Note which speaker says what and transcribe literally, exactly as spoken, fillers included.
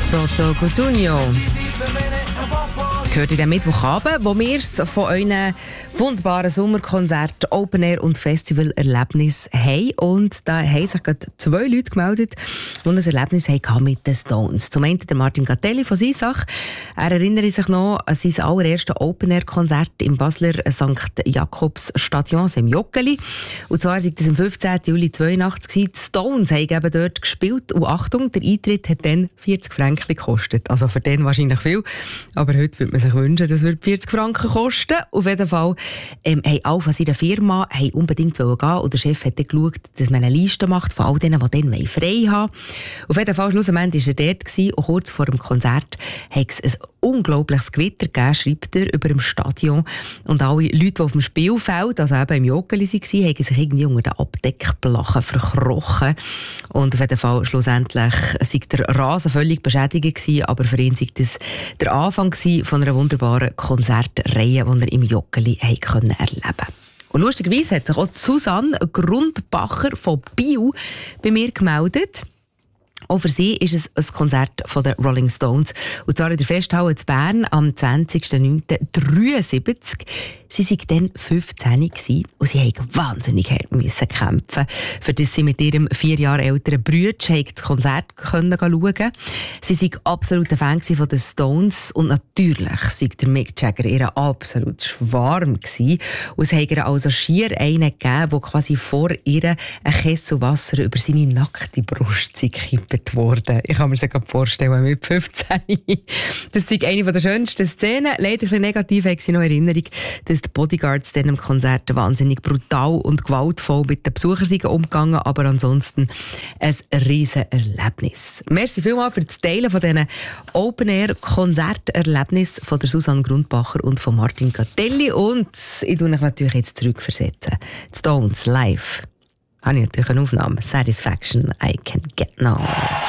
Speaker 1: Toto Cutugno gehört in den Mittwochabend, wo wir es von euren wunderbaren Sommerkonzerten, Open Air und Festival-Erlebnis haben. Und da haben sich gerade zwei Leute gemeldet, die ein Erlebnis hatten mit den Stones. Zum einen der Martin Gattelli von Sisach. Er erinnert sich noch an sein allererstes Open Air Konzert im Basler Sankt Jakobs Stadion im Joggeli. Und zwar war das am fünfzehnten Juli zweiundachtzig. Die Stones haben eben dort gespielt. Und Achtung, der Eintritt hat dann vierzig Franken gekostet. Also für den wahrscheinlich viel. Aber heute würde man sich wünschen, das würde vierzig Franken kosten. Auf jeden Fall ähm, haben alle von seiner Firma haben unbedingt gehen wollen. Und der Chef hat dann geschaut, dass man eine Liste macht von all denen, die dann frei haben. Auf jeden Fall, schlussendlich war er dort gewesen, und kurz vor dem Konzert hat es ein unglaubliches Gewitter gegeben, schreibt er, über dem Stadion. Und alle Leute, die auf dem Spielfeld, also eben im Joggeli waren, haben sich irgendwie unter den Abdeckblachen verkrochen. Und auf jeden Fall, schlussendlich, sei der Rasen völlig beschädigt gewesen, aber für ihn sei das der Anfang von einer wunderbaren Konzertreihe, die er im Joggeli erleben konnte. Und lustigerweise hat sich auch Susanne Grundbacher von Biel bei mir gemeldet. Auch für sie ist es ein Konzert von den Rolling Stones. Und zwar in der Festhalle in Bern am zwanzigsten neunten dreiundsiebzig. Sie waren dann fünfzehn gewesen und sie mussten wahnsinnig hart müssen kämpfen, für das sie mit ihrem vier Jahre älteren Bruder das Konzert schauen konnten. Sie waren absoluter Fan von den Stones und natürlich war der Mick Jagger ihr absolut Schwarm gewesen. Und es hat ihr also schier einen gegeben, der quasi vor ihr ein Kessel Wasser über seine nackte Brust gekippt wurde. Ich kann mir das vorstellen mit fünfzehn. Das ist eine der schönsten Szenen. Leider ein bisschen negativ habe ich noch Erinnerung, dass die Bodyguards dann im Konzert wahnsinnig brutal und gewaltvoll mit den Besuchern umgegangen, aber ansonsten ein riesen Erlebnis. Merci vielmals für das Teilen von diesen Open-Air-Konzerterlebnissen von der Susanne Grundbacher und von Martin Gattelli. Und ich tue mich natürlich jetzt zurückversetzen. Die Stones live. Habe ich natürlich eine Aufnahme. Satisfaction I Can Get Now.